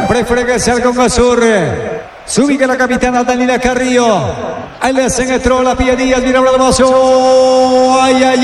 preferencial con Azur. Se ubica la capitana Daniela Carrillo. Ahí le hacen entró la Pía Díaz. Mira el vaso. Ay, ay,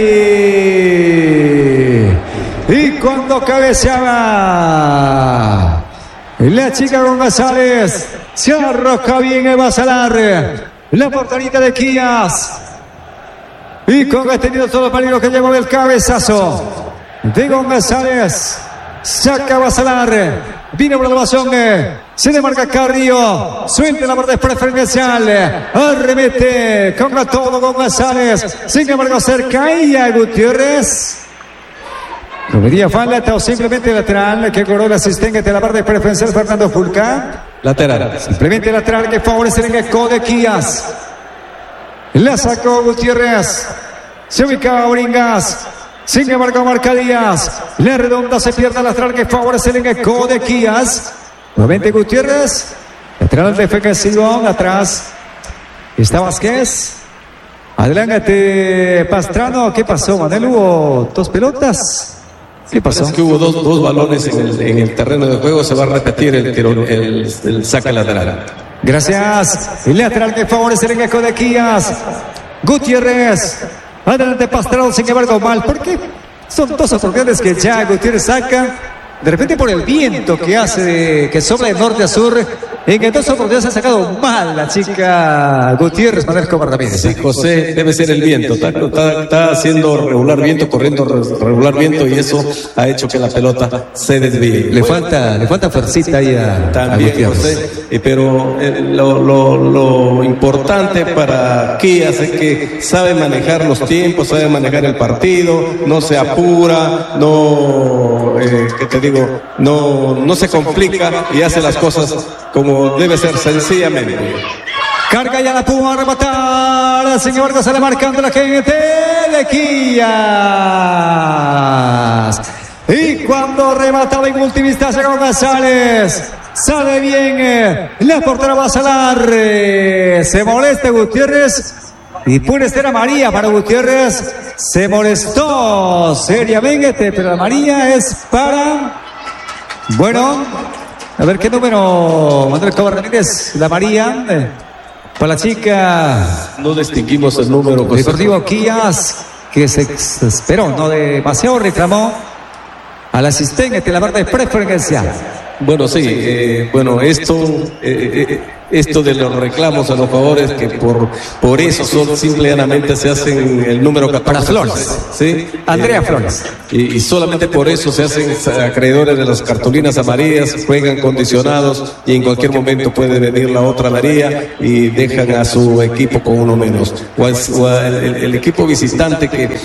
ay. Y cuando cabeceaba la chica González, se arroja bien el Basalar. La porterita de Quías. Y con tenido todo el peligro que llevó el cabezazo de González. Saca Basalar. Viene por el balón. Se le marca Carrillo. Suelta la parte preferencial. Arremete con todo González. Sin embargo, cerca y a Gutiérrez. Comería falta o simplemente lateral que cobró el asistente de la parte preferencial Fernando Fulca. Lateral. Simplemente lateral que favorece el eco de Quías. La sacó Gutiérrez. Se ubicaba Bringas. Sin embargo, marca Díaz. La redonda se pierde lateral que favorece el eco de Quías. Nuevamente Gutiérrez. Lateral defensivo. Atrás está Vázquez. Adelante Pastrano. ¿Qué pasó, Manuel? ¿Hubo dos pelotas? ¿Qué pasó? Es que hubo dos balones en el terreno de juego. Se va a repetir el saque lateral. Gracias. El lateral que favorece el eco de Quías. Gutiérrez. Adelante Pastrano, sin embargo, mal. ¿Por qué? Son dos oportunidades que ya Gutiérrez saca. De repente por el viento que hace, que sopla de norte a sur. En dos oportunidades ha sacado mal la chica Gutiérrez, Manuel Cobar Ramírez. Sí, José, debe ser el viento. Está haciendo regular viento, corriendo regular viento, y eso ha hecho que la pelota se desvíe. Le falta fuercita ahí a Gutiérrez. José, pero lo importante para Quías es que sabe manejar los tiempos, sabe manejar el partido, no se apura, no se complica y hace las cosas como debe ser, sencillamente. Carga ya la Puma a rematar. Sin embargo, sale marcando la gente de Quías. Y cuando remataba en última instancia con González, sale bien la portera Basalar. Se molesta Gutiérrez. Y puede ser amarilla para Gutiérrez. Se molestó seriamente, pero la amarilla es para... Bueno, a ver qué número, Manuel Cobar Ramírez. La amarilla para la chica. No distinguimos el número. Deportivo Quías, que se esperó, no demasiado, reclamó al asistente de la parte preferencial. Bueno, sí, esto de los reclamos a los favores, que por eso simplemente se hacen el número 14. Para Flores. ¿Sí? Andrea Flores. Y solamente por eso se hacen acreedores de las cartulinas amarillas, juegan condicionados y en cualquier momento puede venir la otra amarilla y dejan a su equipo con uno menos. O el equipo visitante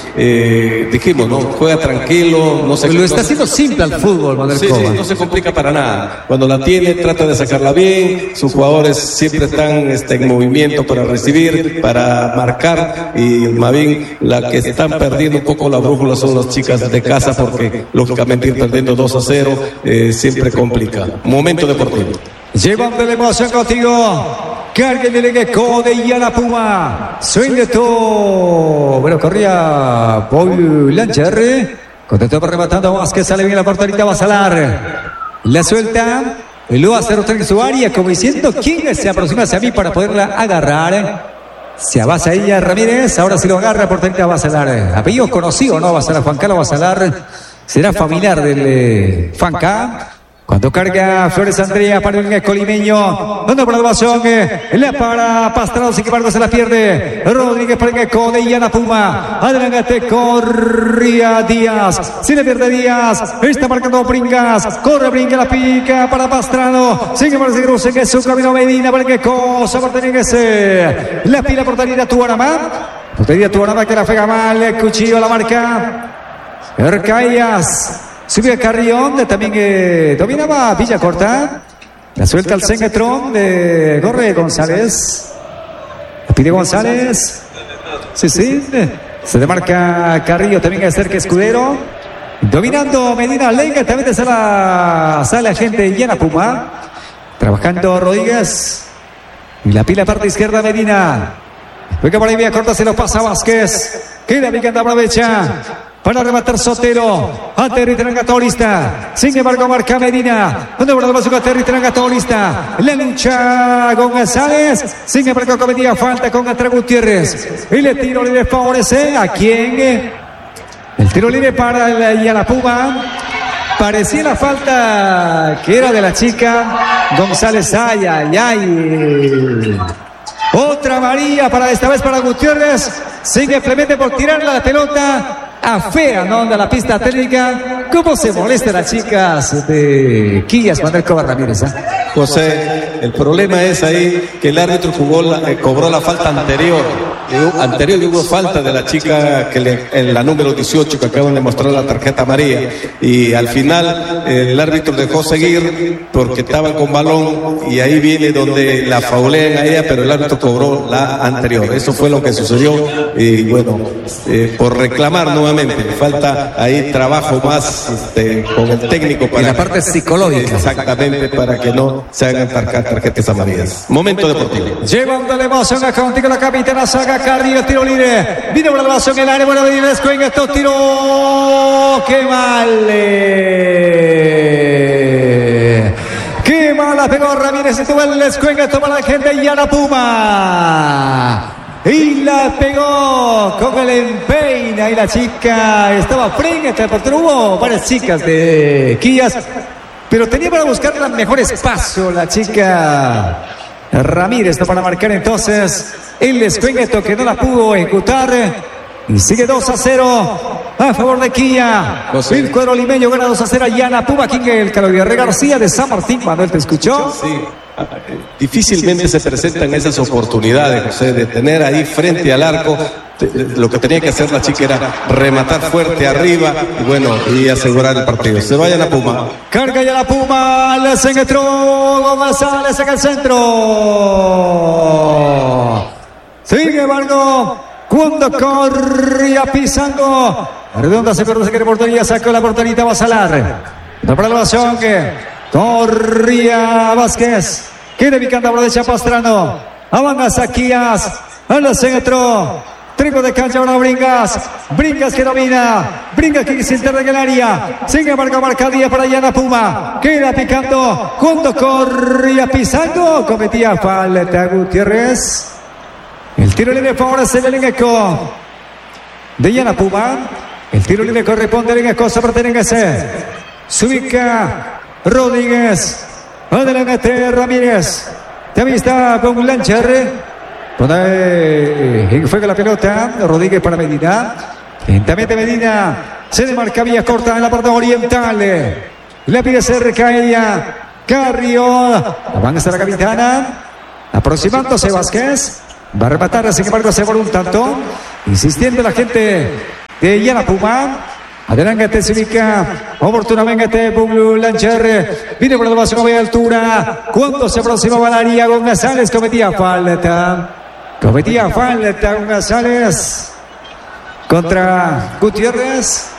que dijimos, ¿no? Juega tranquilo, no se... Lo está haciendo simple al fútbol, Manuel Cobar. Sí, no se complica para nada. Cuando la tiene, trata de sacarla bien. Sus jugadores siempre están en movimiento para recibir, para marcar, y más bien la que están perdiendo un poco la brújula son las chicas de casa, porque lógicamente ir perdiendo 2-0 siempre complica. Momento deportivo. Llevando la emoción contigo. Carga el eco de Yana Puma. Sueño todo. Bueno, corría Paul Lancher. Contento por rematando Vázquez. Sale bien la porterita Basalar. La suelta. Lo va a hacer en su área, como diciendo, ¿quién se aproxima hacia mí para poderla agarrar? Se avasa ella Ramírez. Ahora sí lo agarra porterita Basalar. Apellido conocido, ¿no? Basalar, Juan Carlos Basalar. Será familiar del Fanca. Cuando carga Flores Andrea para el colimeño. Dando por el balón. La para Pastrano, sin embargo se la pierde. Rodríguez para el eco de Yana Puma. Adelante corría Díaz. Si le pierde Díaz. Está marcando Bringas. Corre Bringas, la pica para Pastrano. Sin embargo se cruza en su camino Medina para el eco. Se pertenece. La pila portería Tuarama. Portería Tuarama que la pega mal. El cuchillo la marca. Ercaías. Sube a Carrión, también dominaba Villa Corta. La suelta al Sengetron de Gorre González. La pide González. Sí. Se demarca Carrillo, también acerca Escudero. Dominando Medina Lenga, también sale la gente Yana Puma. Trabajando Rodríguez. Y la pila parte izquierda Medina. Venga por ahí Villa Corta, se lo pasa a Vázquez. Queda Vicanda aprovecha. para rematar Sotelo. A territorio Católica. Sin embargo, marca Medina. Donde vuelve el a territorio Católica. La lucha con González. Sin embargo, cometía falta con Andrés Gutiérrez. Y le tiro libre favorece a quien. El tiro libre para el Yanapuma. Parecía la falta que era de la chica González. Ay, ay, ay. Otra amarilla para esta vez para Gutiérrez. Sigue Clemente por tirar la pelota afea, ¿no? De la pista técnica. ¿Cómo se molesta las chicas de Quillas, Manuel Cobar Ramírez? José, el problema es ahí que el árbitro cobró la falta anterior y hubo falta de la chica en la número 18 que acaban de mostrar la tarjeta amarilla, y al final el árbitro dejó seguir porque estaban con balón y ahí viene donde la faulean a ella, pero el árbitro cobró la anterior. Eso fue lo que sucedió y bueno, por reclamar nuevamente, falta ahí trabajo más con el técnico para la parte psicológica. Exactamente, para que no se hagan tarjetas amarillas. Momento deportivo. Llevando la emoción a contigo la capitana Saga Carrillo, tiro libre. Vino por la emoción en el área, bueno, viene en estos tiros. ¡Qué mal! ¡Qué mala pegó Ramírez! Estuvo el Escuenga, toma la gente y Yanapuma. Y la pegó con el empeina y la chica estaba frente al portero. Hubo varias chicas de Quillas, pero tenía para buscar el mejor espacio la chica Ramírez, ¿no? Para marcar entonces el Escuengueto, que no la pudo ejecutar. Y sigue 2-0 a favor de Quilla. El cuadro limeño gana 2-0 a Yanapuma. Aquí el Calogüerre García de San Martín. Manuel, ¿te escuchó? Sí. Difícilmente se presentan esas oportunidades, José, de tener ahí frente al arco. Lo que tenía que hacer la chica era rematar fuerte arriba y bueno, y asegurar el partido. Se va Yanapuma. Carga Yanapuma, le entró González en el centro. Sin embargo, cuando corría pisando, Redonda se pierde, se quiere portería, sacó la porterita Basalar. Para la evasión que corría Vázquez. Quiere picando por derecha Pastrano. Avanza Saquías. Al centro. Trigo de cancha ahora Bringas. Bringas que domina. Bringas que se interna en el área. Sin embargo, marcadilla para Yanapuma. Queda picando. Cuando corría pisando. Cometía falta Gutiérrez. El tiro libre favorece el Lengueco de Yanapuma. El tiro libre corresponde al Lengueco. Se pertenece. Se ubica Rodríguez. Adelante Ramírez. Te avista con Lancher. Fue con la pelota. Rodríguez para Medina. Lentamente Medina. Se demarca vía corta en la parte oriental. La pide cerca ella. Carrillo. Avanza la capitana. Aproximándose Vázquez. Va a rematar, sin embargo, se por un tanto. Insistiendo la gente de Yanapuma. Adelante se ubica oportunamente Lancher. Viene por la base a altura. Cuando se aproximaba al área, González cometía falta. González contra Gutiérrez.